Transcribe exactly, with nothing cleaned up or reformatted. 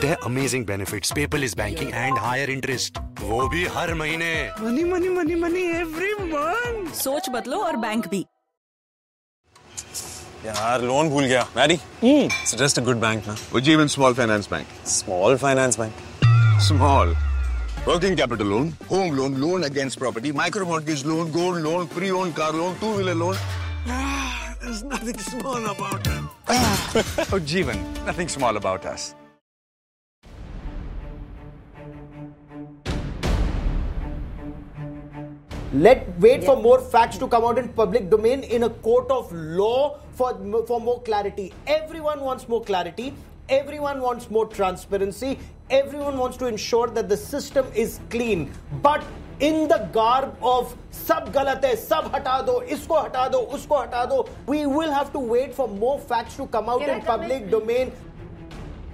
मिलते हैं amazing benefits, paperless banking and higher interest, वो भी हर महीने। Money money money money every month. सोच बदलो और बैंक भी। यार लोन भूल गया। Mary, suggest a good bank ना। Ujjivan Small Finance Bank. Small finance bank. Small. Working capital loan, home loan, loan against property, micro mortgage loan, gold loan, pre-owned car loan, two-wheeler loan. There's nothing small about it. Ujjivan, nothing small about us. Let wait for more facts to come out in public domain in a court of law for for more clarity. Everyone wants more clarity. Everyone wants more transparency. Everyone wants to ensure that the system is clean. But in the garb of sab galat hai, sab hata do, isko hata do, usko hata do, we will have to wait for more facts to come out in public domain